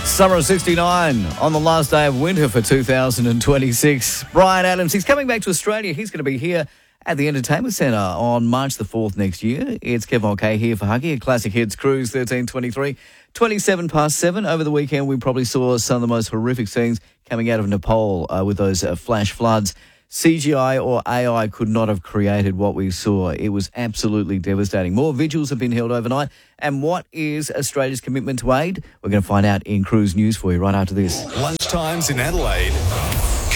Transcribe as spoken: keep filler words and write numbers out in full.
Summer of sixty-nine on the last day of winter for two thousand twenty-six. Brian Adams, he's coming back to Australia. He's going to be here at the Entertainment Centre on March the fourth next year. It's Kevin Mulcahy here for Huggy, a Classic Hits Cruise thirteen twenty-three, twenty-seven past seven. Over the weekend, we probably saw some of the most horrific scenes coming out of Nepal uh, with those uh, flash floods. C G I or A I could not have created what we saw. It was absolutely devastating. More vigils have been held overnight. And what is Australia's commitment to aid? We're going to find out in Cruise News for you right after this. Lunchtimes in Adelaide.